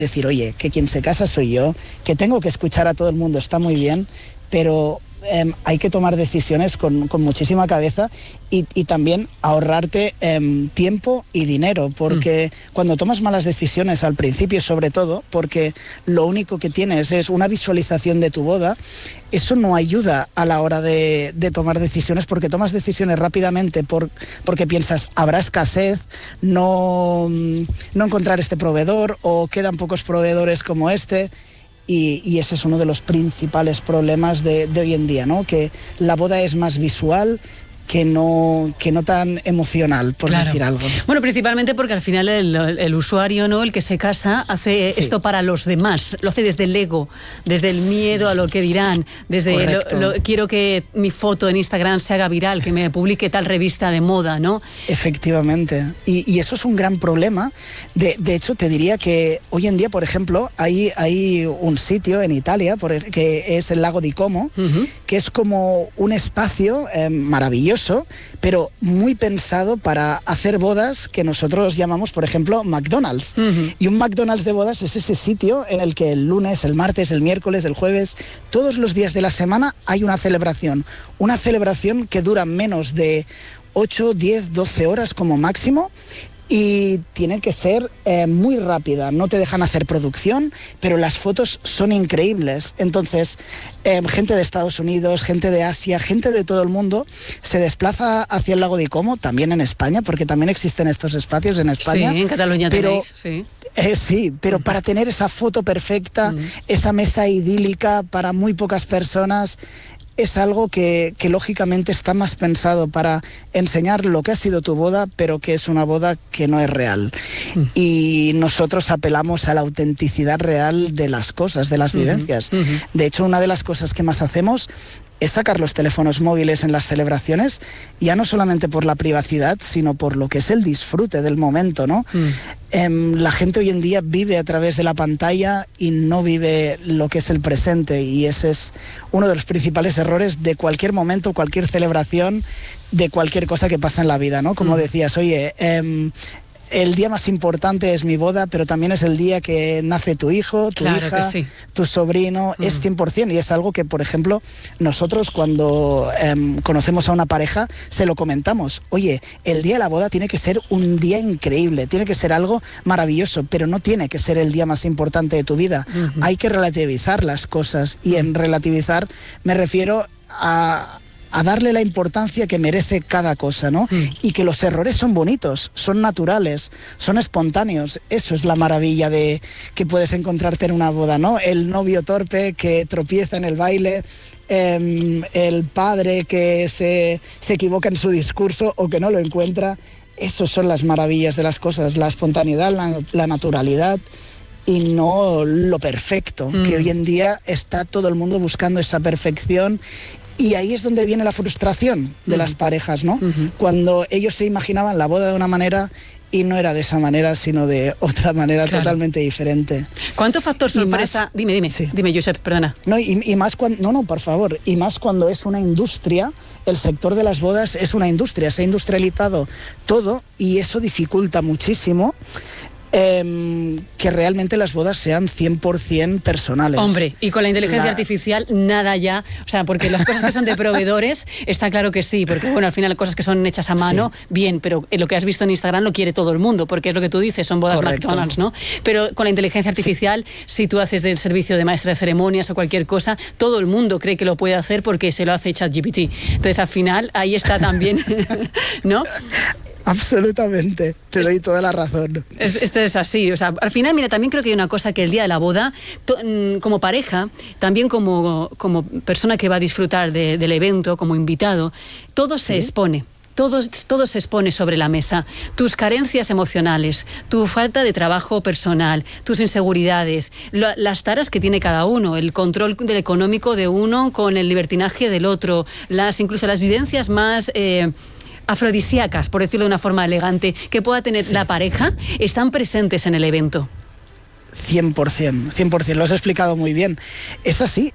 decir, oye, que quien se casa soy yo, que tengo que escuchar a todo el mundo, está muy bien, pero hay que tomar decisiones con muchísima cabeza y también ahorrarte tiempo y dinero, porque cuando tomas malas decisiones al principio, sobre todo, porque lo único que tienes es una visualización de tu boda, eso no ayuda a la hora de tomar decisiones, porque tomas decisiones rápidamente porque piensas, habrá escasez, no encontrar este proveedor o quedan pocos proveedores como este. Y ese es uno de los principales problemas de hoy en día, ¿no? Que la boda es más visual que no tan emocional, por decir algo. Bueno, principalmente porque al final el usuario, ¿no?, el que se casa, hace esto para los demás. Lo hace desde el ego, desde el miedo a lo que dirán, desde quiero que mi foto en Instagram se haga viral, que me publique tal revista de moda, ¿no? Efectivamente. Y eso es un gran problema. De hecho, te diría que hoy en día, por ejemplo, hay un sitio en Italia que es el lago di Como, que es como un espacio maravilloso, pero muy pensado para hacer bodas que nosotros llamamos, por ejemplo, McDonald's. Y un McDonald's de bodas es ese sitio en el que el lunes, el martes, el miércoles, el jueves, todos los días de la semana hay una celebración que dura menos de 8, 10, 12 horas como máximo. Y tiene que ser muy rápida, no te dejan hacer producción, pero las fotos son increíbles. Entonces, gente de Estados Unidos, gente de Asia, gente de todo el mundo se desplaza hacia el lago de Como, también en España, porque también existen estos espacios en España. Sí, en Cataluña tenéis, sí. Sí, pero para tener esa foto perfecta, esa mesa idílica para muy pocas personas, es algo que lógicamente está más pensado para enseñar lo que ha sido tu boda, pero que es una boda que no es real. Y nosotros apelamos a la autenticidad real de las cosas, de las vivencias. De hecho, una de las cosas que más hacemos es sacar los teléfonos móviles en las celebraciones, ya no solamente por la privacidad, sino por lo que es el disfrute del momento, ¿no? La gente hoy en día vive a través de la pantalla y no vive lo que es el presente, y ese es uno de los principales errores de cualquier momento, cualquier celebración, de cualquier cosa que pasa en la vida, ¿no? Como decías, oye, el día más importante es mi boda, pero también es el día que nace tu hijo, tu hija, tu sobrino, es 100%. Y es algo que, por ejemplo, nosotros cuando conocemos a una pareja, se lo comentamos. Oye, el día de la boda tiene que ser un día increíble, tiene que ser algo maravilloso, pero no tiene que ser el día más importante de tu vida. Hay que relativizar las cosas, y en relativizar me refiero a darle la importancia que merece cada cosa, ¿no? Y que los errores son bonitos, son naturales, son espontáneos. Eso es la maravilla de que puedes encontrarte en una boda, ¿no? El novio torpe que tropieza en el baile, el padre que se equivoca en su discurso o que no lo encuentra. Esas son las maravillas de las cosas, la espontaneidad, la naturalidad, y no lo perfecto, que hoy en día está todo el mundo buscando esa perfección. Y ahí es donde viene la frustración de las parejas, ¿no? Cuando ellos se imaginaban la boda de una manera y no era de esa manera, sino de otra manera totalmente diferente. ¿Cuánto factor sorpresa? Dime, Josep, perdona. No, y más cuando, por favor, y más cuando es una industria, el sector de las bodas es una industria, se ha industrializado todo, y eso dificulta muchísimo que realmente las bodas sean 100% personales. Hombre, y con la inteligencia artificial nada ya, o sea, porque las cosas que son de proveedores, está claro que sí, porque bueno, al final cosas que son hechas a mano, bien, pero lo que has visto en Instagram lo quiere todo el mundo, porque es lo que tú dices, son bodas McDonald's, ¿no? Pero con la inteligencia artificial, si tú haces el servicio de maestra de ceremonias o cualquier cosa, todo el mundo cree que lo puede hacer porque se lo hace ChatGPT. Entonces, al final, ahí está también, ¿no? Absolutamente, te doy toda la razón. Esto es así, o sea, al final, mira, también creo que hay una cosa que el día de la boda, como pareja, también como persona que va a disfrutar del evento, como invitado, todo se expone. Todo se expone sobre la mesa. Tus carencias emocionales, tu falta de trabajo personal, tus inseguridades, las taras que tiene cada uno, el control del económico de uno con el libertinaje del otro, incluso las vivencias más afrodisíacas, por decirlo de una forma elegante, que pueda tener la pareja, están presentes en el evento. 100%, lo has explicado muy bien. Es así.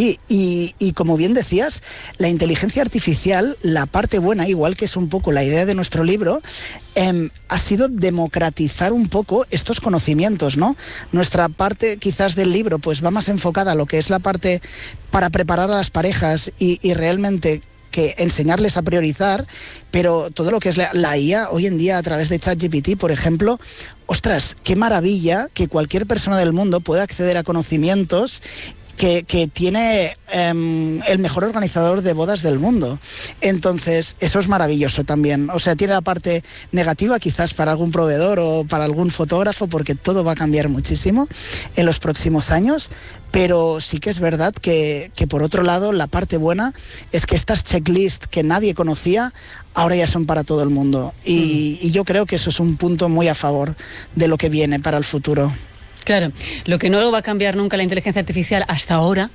Y como bien decías, la inteligencia artificial, la parte buena, igual que es un poco la idea de nuestro libro, ha sido democratizar un poco estos conocimientos, ¿no? Nuestra parte quizás del libro pues va más enfocada a lo que es la parte para preparar a las parejas y realmente que enseñarles a priorizar, pero todo lo que es la IA hoy en día a través de ChatGPT, por ejemplo, ostras, qué maravilla que cualquier persona del mundo pueda acceder a conocimientos que tiene el mejor organizador de bodas del mundo. Entonces, eso es maravilloso también. O sea, tiene la parte negativa quizás para algún proveedor o para algún fotógrafo, porque todo va a cambiar muchísimo en los próximos años, pero sí que es verdad que por otro lado, la parte buena es que estas checklists que nadie conocía, ahora ya son para todo el mundo. Y yo creo que eso es un punto muy a favor de lo que viene para el futuro. Claro, lo que no va a cambiar nunca la inteligencia artificial hasta ahora,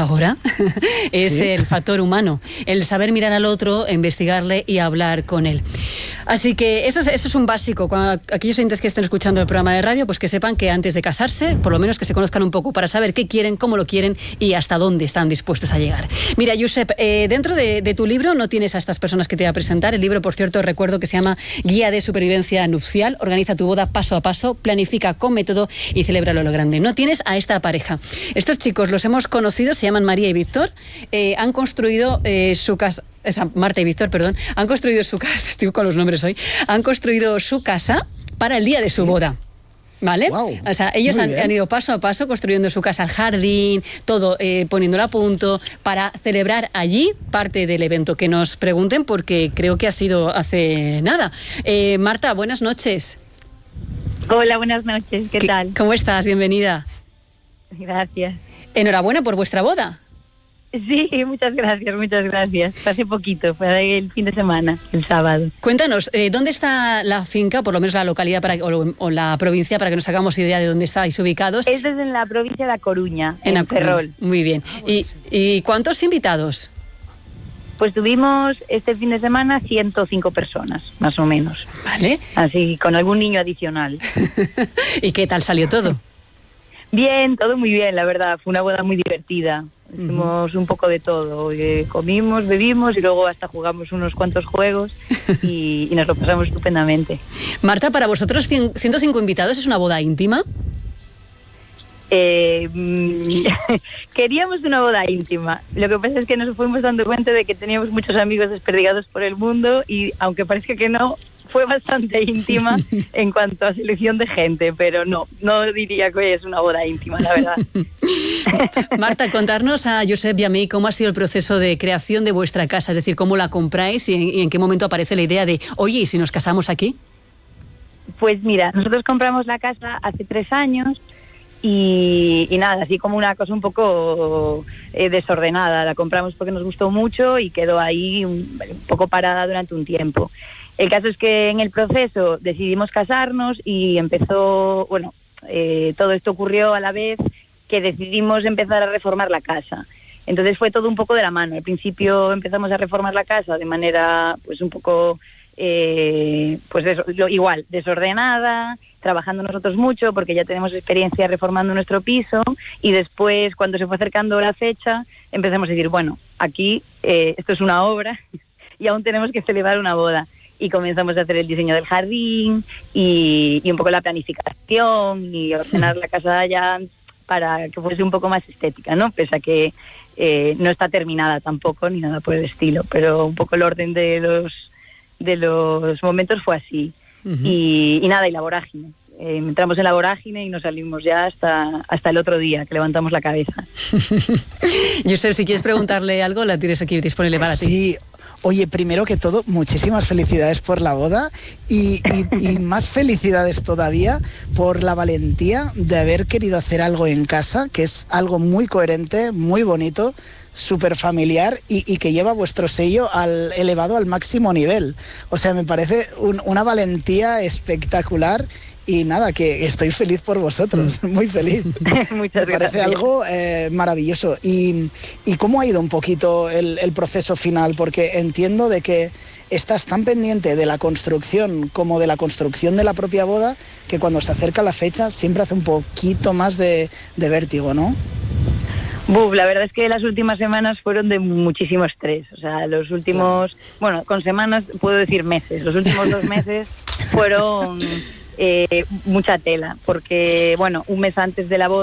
es ¿sí? El factor humano, el saber mirar al otro, investigarle y hablar con él. Así que eso es un básico. Cuando aquellos oyentes que estén escuchando el programa de radio, pues que sepan que antes de casarse, por lo menos que se conozcan un poco para saber qué quieren, cómo lo quieren y hasta dónde están dispuestos a llegar. Mira, Josep, dentro de tu libro no tienes a estas personas que te voy a presentar. El libro, por cierto, recuerdo que se llama Guía de Supervivencia Nupcial. Organiza tu boda paso a paso, planifica con método y celebra lo grande. No tienes a esta pareja. Estos chicos los hemos conocido, se llaman María y Víctor, han construido su casa. Marta y Víctor, perdón, han construido su casa, estoy con los nombres hoy, han construido su casa para el día de su boda. ¿Vale? Wow, o sea, ellos han ido paso a paso construyendo su casa, el jardín, todo, poniéndolo a punto para celebrar allí parte del evento. Que nos pregunten porque creo que ha sido hace nada. Marta, buenas noches. Hola, buenas noches, ¿qué tal? ¿Cómo estás? Bienvenida. Gracias. Enhorabuena por vuestra boda. Sí, muchas gracias. Fue hace poquito, fue el fin de semana, el sábado. Cuéntanos, ¿dónde está la finca, por lo menos la localidad o la provincia, para que nos hagamos idea de dónde estáis ubicados? Esto es en la provincia de La Coruña, en Ferrol. Muy bien. ¿Y cuántos invitados? Pues tuvimos este fin de semana 105 personas, más o menos. Vale. Así, con algún niño adicional. ¿Y qué tal salió todo? Bien, todo muy bien, la verdad. Fue una boda muy divertida. Hicimos un poco de todo. Comimos, bebimos y luego hasta jugamos unos cuantos juegos y nos lo pasamos estupendamente. Marta, para vosotros 105 invitados es una boda íntima. Queríamos una boda íntima. Lo que pasa es que nos fuimos dando cuenta de que teníamos muchos amigos desperdigados por el mundo y aunque parezca que no, fue bastante íntima en cuanto a selección de gente, pero no diría que es una boda íntima, la verdad. Marta, contarnos a Josep y a mí cómo ha sido el proceso de creación de vuestra casa, es decir, cómo la compráis y en qué momento aparece la idea de, oye, ¿y si nos casamos aquí? Pues mira, nosotros compramos la casa hace 3 años. Y nada, así como una cosa un poco desordenada. La compramos porque nos gustó mucho y quedó ahí un poco parada durante un tiempo. El caso es que en el proceso decidimos casarnos y empezó, todo esto ocurrió a la vez que decidimos empezar a reformar la casa. Entonces fue todo un poco de la mano. Al principio empezamos a reformar la casa de manera pues un poco igual, desordenada, trabajando nosotros mucho porque ya tenemos experiencia reformando nuestro piso y después cuando se fue acercando la fecha empezamos a decir, bueno, aquí esto es una obra y aún tenemos que celebrar una boda y comenzamos a hacer el diseño del jardín y un poco la planificación y ordenar la casa ya para que fuese un poco más estética, ¿no? Pese a que no está terminada tampoco ni nada por el estilo, pero un poco el orden de los momentos fue así. Y nada, y la vorágine. Entramos en la vorágine y nos salimos ya hasta el otro día, que levantamos la cabeza. Josep, si quieres preguntarle algo, la tienes aquí disponible para ti. Sí. Oye, primero que todo, muchísimas felicidades por la boda y más felicidades todavía por la valentía de haber querido hacer algo en casa, que es algo muy coherente, muy bonito, súper familiar y que lleva vuestro sello elevado al máximo nivel. O sea, me parece una valentía espectacular y nada, que estoy feliz por vosotros, muy feliz. Muchas Me parece gracias. algo maravilloso. ¿Y cómo ha ido un poquito el proceso final? Porque entiendo de que estás tan pendiente de la construcción como de la construcción de la propia boda, que cuando se acerca la fecha siempre hace un poquito más de vértigo, ¿no? Buf, la verdad es que las últimas semanas fueron de muchísimo estrés. O sea, los últimos, bueno, con semanas puedo decir meses. Los últimos 2 meses fueron mucha tela, porque, bueno, un mes antes de la boda